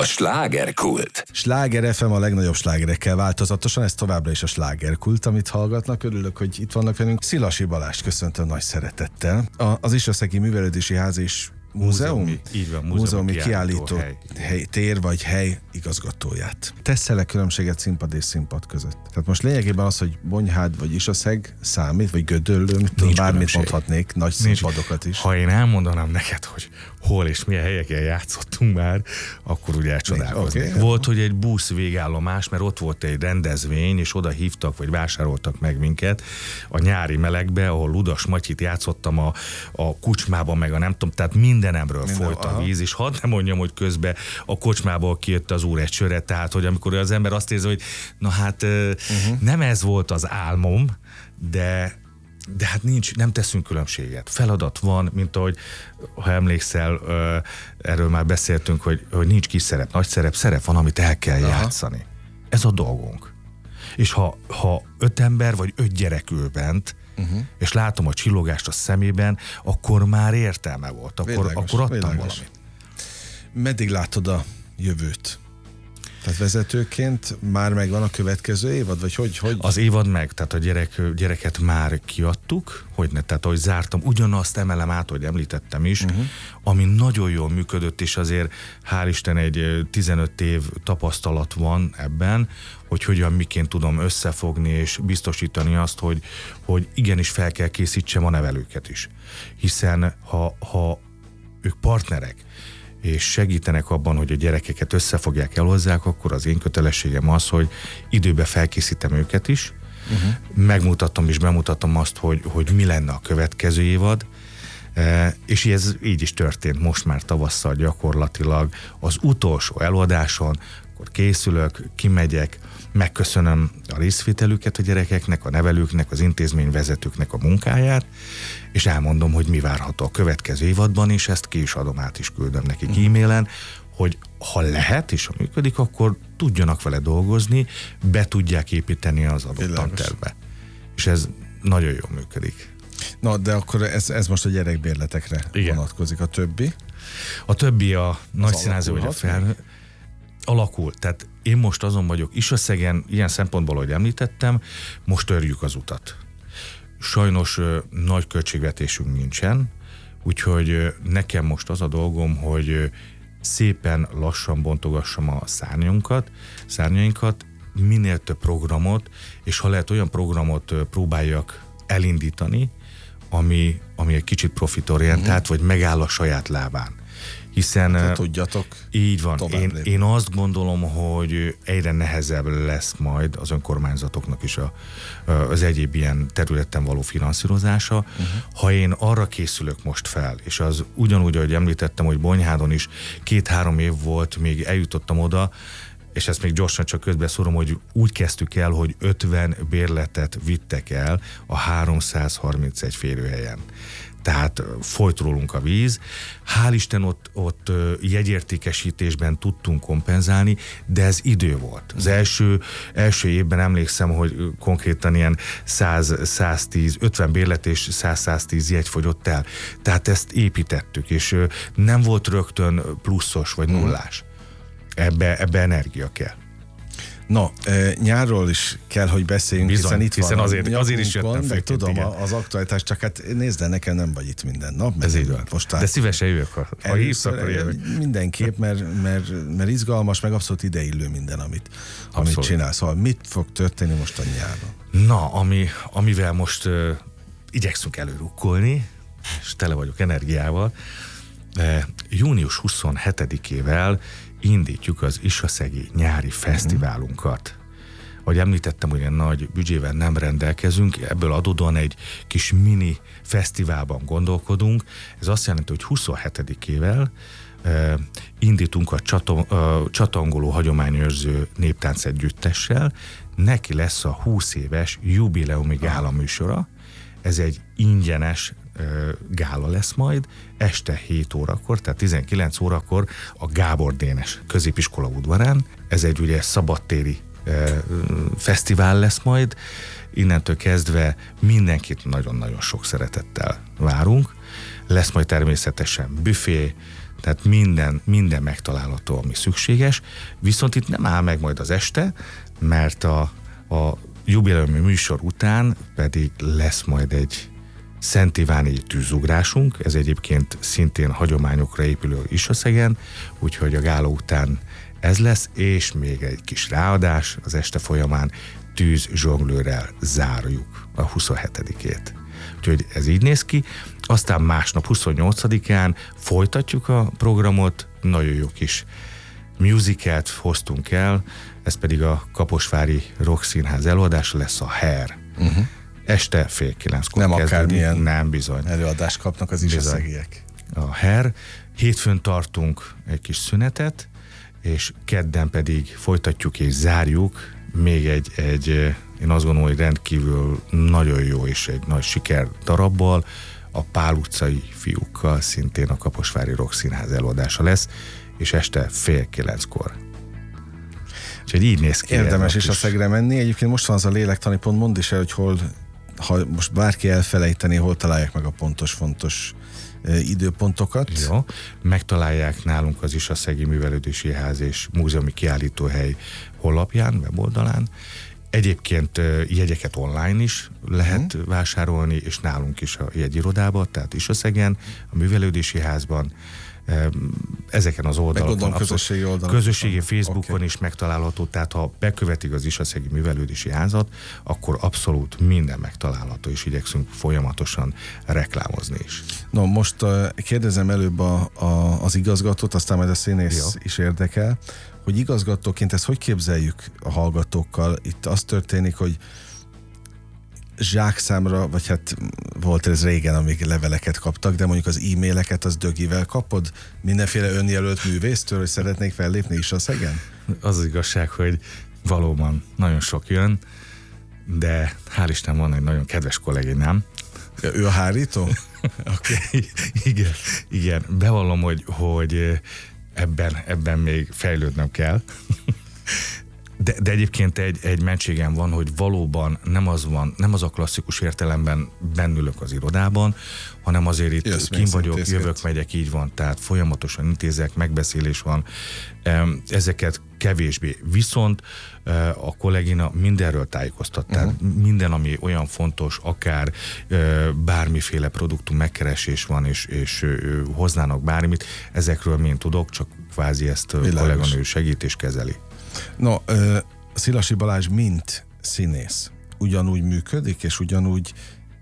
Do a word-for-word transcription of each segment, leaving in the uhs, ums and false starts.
A slágerkult. Sláger ef em a legnagyobb slágerekkel változatosan, ez továbbra is a slágerkult, amit hallgatnak. Örülök, hogy itt vannak velünk. Szilasi Balást köszöntöm nagy szeretettel. A, az Istraszegi Művelődési Ház és Múzeum? Múzeumi, így van, múzeumi, múzeumi kiállító, kiállító hely. hely, tér vagy hely igazgatóját. Teszel-e különbséget színpad és színpad között? Tehát most lényegében az, hogy Bonyhád vagy Istraszeg számít, vagy Gödöllő, mit tudom, bármit különbség. mondhatnék, nagy Nincs. színpadokat is. Ha én elmondanám neked, hogy hol és milyen helyeken játszottunk már, akkor ugye elcsodálkoznék. Okay. Volt, hogy egy busz végállomás, mert ott volt egy rendezvény, és oda hívtak, vagy vásároltak meg minket a nyári melegbe, ahol Ludas Matyit játszottam a, a kucsmába, meg a nem tudom, tehát mindenemről Minden, folyt a aha. víz, és hadd nem mondjam, hogy közben a kocsmából kijött az úr egy söre, tehát hogy amikor az ember azt érzi, hogy na hát uh-huh. nem ez volt az álmom, de de hát nincs, nem teszünk különbséget. Feladat van, mint ahogy, ha emlékszel, erről már beszéltünk, hogy, hogy nincs kis szerep, nagy szerep, szerep van, amit el kell Aha. játszani. Ez a dolgunk. És ha, ha öt ember vagy öt gyerek ül bent, uh-huh. és látom a csillogást a szemében, akkor már értelme volt. Akkor, Világos, akkor adtam világos. valamit. Meddig látod a jövőt? Tehát vezetőként már megvan a következő évad, vagy hogy? hogy? Az évad meg, tehát a gyerek, gyereket már kiadtuk, hogy ne, tehát ahogy zártam, ugyanazt emelem át, hogy említettem is, uh-huh. ami nagyon jól működött, és azért hál' Isten egy tizenöt év tapasztalat van ebben, hogy hogyan miként tudom összefogni és biztosítani azt, hogy, hogy igenis fel kell készítsem a nevelőket is. Hiszen ha, ha ők partnerek, és segítenek abban, hogy a gyerekeket összefogják, elhozzák, akkor az én kötelességem az, hogy időben felkészítem őket is, uh-huh. megmutatom és bemutatom azt, hogy, hogy mi lenne a következő évad, e, és ez így is történt most már tavasszal gyakorlatilag. Az utolsó előadáson, akkor készülök, kimegyek, megköszönöm a részvételüket a gyerekeknek, a nevelőknek, az intézményvezetőknek a munkáját, és elmondom, hogy mi várható a következő évadban, és ezt ki is adom, át is küldöm nekik mm. e-mailen, hogy ha lehet, és ha működik, akkor tudjanak vele dolgozni, be tudják építeni az adott tantervbe. És ez nagyon jól működik. Na, de akkor ez, ez most a gyerekbérletekre Igen. vonatkozik, a többi? A többi a nagy színházi, vagy a fel... Alakul. Tehát én most azon vagyok, Istraszegen, ilyen szempontból, hogy említettem, most törjük az utat. Sajnos ö, nagy költségvetésünk nincsen, úgyhogy ö, nekem most az a dolgom, hogy ö, szépen lassan bontogassam a szárnyunkat, szárnyainkat, minél több programot, és ha lehet olyan programot ö, próbáljak elindítani, ami, ami egy kicsit profitorientált, uh-huh. vagy megáll a saját lábán. Hiszen hát, tudjatok így van. Én, én azt gondolom, hogy egyre nehezebb lesz majd az önkormányzatoknak is a, az egyéb ilyen területen való finanszírozása. Uh-huh. Ha én arra készülök most fel, és az ugyanúgy, ahogy említettem, hogy Bonyhádon is két-három év volt, még eljutottam oda, és ezt még gyorsan csak közbeszúrom, hogy úgy kezdtük el, hogy ötven bérletet vittek el a háromszázharmincegy férőhelyen. Tehát folyt rólunk a víz. Hál' Isten ott, ott jegyértékesítésben tudtunk kompenzálni, de ez idő volt. Az első, első évben emlékszem, hogy konkrétan ilyen száz-száztíz, ötven bérlet és száz-száztíz jegy fogyott el. Tehát ezt építettük, és nem volt rögtön pluszos vagy nullás. Ebbe, ebbe energia kell. No, e, nyárról is kell, hogy beszéljünk, Bizony, hiszen itt hiszen van azért, azért is jöttem de főként, tudom igen. az aktualitás, csak hát nézd el, nekem nem vagy itt minden nap. Ez így van. Most de szívesen jövök, ha, ha hívsz, akkor jövök. Mindenképp, mert, mert, mert izgalmas, meg abszolút ideillő minden, amit, amit csinálsz. Szóval mit fog történni most a nyáron? Na, ami, amivel most uh, igyekszünk előrukkolni, és tele vagyok energiával, uh, június huszonhetedikével indítjuk az Istraszegi nyári fesztiválunkat. Ahogy említettem, hogy ilyen nagy büdzsével nem rendelkezünk, ebből adódóan egy kis mini fesztiválban gondolkodunk. Ez azt jelenti, hogy huszonhetedikével uh, indítunk a csaton, uh, csatangoló hagyományőrző néptánc együttessel. Neki lesz a húsz éves jubileumi gála műsora. Ez egy ingyenes gála lesz majd, este hét órakor, tehát tizenkilenc órakor a Gábor Dénes középiskola udvarán. Ez egy ugye szabadtéri e, fesztivál lesz majd. Innentől kezdve mindenkit nagyon-nagyon sok szeretettel várunk. Lesz majd természetesen büfé, Tehát minden, minden megtalálható, ami szükséges, viszont itt nem áll meg majd az este, mert a, a jubileumi műsor után pedig lesz majd egy Szent Iváni tűzugrásunk, ez egyébként szintén hagyományokra épülő Isoszegen, úgyhogy a gála után ez lesz, és még egy kis ráadás, az este folyamán tűz zsonglőrrel zárjuk a huszonhetedikét. Úgyhogy ez így néz ki. Aztán másnap huszonnyolcadikán folytatjuk a programot, nagyon jó kis musicalt hoztunk el, ez pedig a Kaposvári Rock Színház előadása lesz, a Hair. Uh-huh. Este fél kilenckor Nem kezdődik. akármilyen Nem, bizony. előadást kapnak az isaszegiek. A Hair. Hétfőn tartunk egy kis szünetet, és kedden pedig folytatjuk és zárjuk még egy, egy én azt gondolom, hogy rendkívül nagyon jó és egy nagy siker darabbal, a Pál utcai fiúkkal, szintén a Kaposvári Rock Színház előadása lesz, és este fél kilenckor. Úgyhogy így néz ki. Érdemes is a Szegre menni. Egyébként most van az a lélektani pont, mondd is el, hogy hol, ha most bárki elfelejteni, hol találják meg a pontos, fontos e, időpontokat. Jó, megtalálják nálunk az Isaszegi Művelődési Ház és Múzeumi Kiállítóhely honlapján, weboldalán. Egyébként jegyeket online is lehet uh-huh. vásárolni, és nálunk is a jegyirodában, tehát Isaszegen, a Művelődési Házban, ezeken az oldalakon. közösségi oldalon. Közösségi Facebookon okay. is megtalálható, tehát ha bekövetik az Isaszegi Művelődési Házat, akkor abszolút minden megtalálható, és igyekszünk folyamatosan reklámozni is. No, most uh, kérdezem előbb a, a, az igazgatót, aztán majd a színész Jó. is érdekel, hogy igazgatóként ezt hogy képzeljük a hallgatókkal? Itt az történik, hogy zsákszámra, vagy hát volt ez régen, amíg leveleket kaptak, de mondjuk az e-maileket az dögivel kapod? Mindenféle önjelölt művésztől, hogy szeretnék fellépni Isaszegen? Az az igazság, hogy valóban nagyon sok jön, de hál' Isten van egy nagyon kedves kollégám. Ja, ő a hárító? Okay. igen, igen. Bevallom, hogy, hogy ebben, ebben még fejlődnöm kell. De, de egyébként egy, egy mentségem van, hogy valóban nem az van, nem az a klasszikus értelemben bennülök az irodában, hanem azért itt Jössz, kín vagyok, intézget. jövök, megyek, így van, tehát folyamatosan intézek, megbeszélés van, ezeket kevésbé. Viszont a kollégina mindenről tájékoztat, uh-huh. tehát minden, ami olyan fontos, akár bármiféle produktum megkeresés van, és, és hoznának bármit, ezekről mind tudok, csak kvázi ezt a kolléganő segít és kezeli. No, uh, Szilasi Balázs mint színész ugyanúgy működik, és ugyanúgy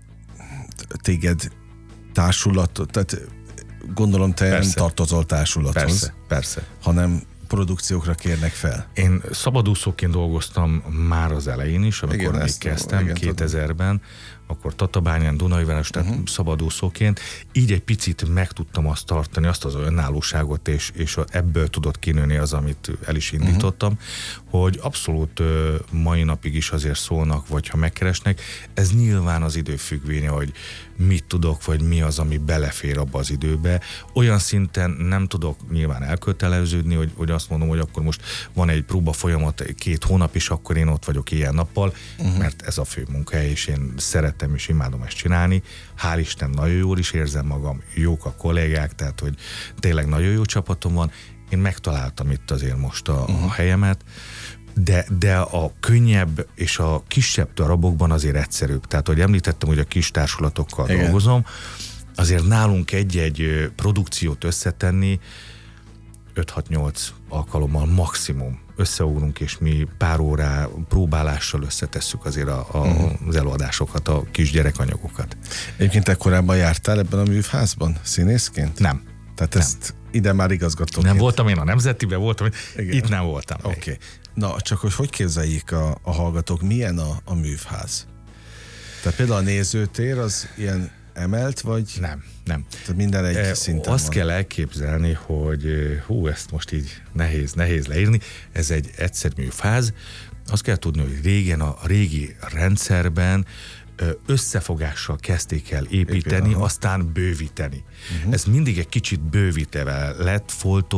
téged társulatot, tehát gondolom te persze. nem tartozol társulathoz. Persze, persze. Hanem produkciókra kérnek fel. Én szabadúszóként dolgoztam már az elején is, amikor igen, még kezdtem, igen, kétezerben, akkor Tatabányán, Dunajváros, tehát uh-huh. szabadúszóként. Így egy picit meg tudtam azt tartani, azt az önállóságot, és, és ebből tudott kinőni az, amit el is indítottam, uh-huh. hogy abszolút mai napig is azért szólnak, vagy ha megkeresnek, ez nyilván az idő függvénye, hogy mit tudok, vagy mi az, ami belefér abba az időbe. Olyan szinten nem tudok nyilván elköteleződni, hogy, hogy azt mondom, hogy akkor most van egy próba folyamat két hónap is, akkor én ott vagyok ilyen-nappal, uh-huh. mert ez a fő munkahely, és én szeretem és imádom ezt csinálni. Hál' Isten, nagyon jól is érzem magam, jók a kollégák, tehát hogy tényleg nagyon jó csapatom van. Én megtaláltam itt azért most a, uh-huh. a helyemet, de, de a könnyebb és a kisebb darabokban azért egyszerűbb. Tehát, hogy említettem, hogy a kis társulatokkal igen. dolgozom, azért nálunk egy-egy produkciót összetenni öt-hat-nyolc alkalommal maximum összeugrunk, és mi pár órá próbálással összetesszük azért a, a, uh-huh. az előadásokat, a kis gyerekanyagokat. Egyébként te korábban jártál ebben a művházban színészként? Nem. Tehát ezt nem. ide már igazgatóként. Nem voltam én a Nemzetiben, voltam, igen. itt nem voltam. Oké. Okay. Na, csak hogy hogy képzeljék a, a hallgatók, milyen a, a művház? Tehát például a nézőtér az ilyen emelt, vagy? Nem, nem. Tehát minden egy e, szinten Azt van. kell elképzelni, hogy hú, ezt most így nehéz, nehéz leírni. Ez egy egyszerű műfáz. Azt kell tudni, hogy régen a régi rendszerben összefogással kezdték el építeni, Építeni. aztán bővíteni. Uh-huh. Ez mindig egy kicsit bővítve lett, foltó